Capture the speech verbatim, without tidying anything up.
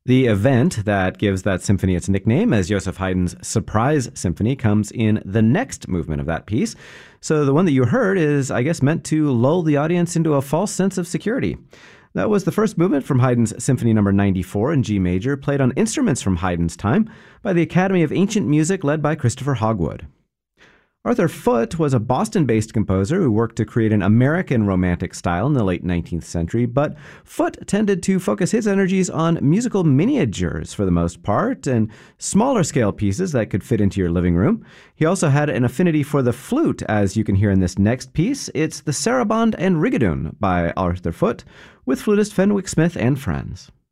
The event that gives that symphony its nickname as Joseph Haydn's Surprise Symphony comes in the next movement of that piece. So the one that you heard is, I guess, meant to lull the audience into a false sense of security. That was the first movement from Haydn's Symphony number ninety-four in G major, played on instruments from Haydn's time by the Academy of Ancient Music led by Christopher Hogwood. Arthur Foote was a Boston-based composer who worked to create an American romantic style in the late nineteenth century, but Foote tended to focus his energies on musical miniatures for the most part, and smaller-scale pieces that could fit into your living room. He also had an affinity for the flute, as you can hear in this next piece. It's the Sarabande and Rigaudon by Arthur Foote, with flutist Fenwick Smith and friends.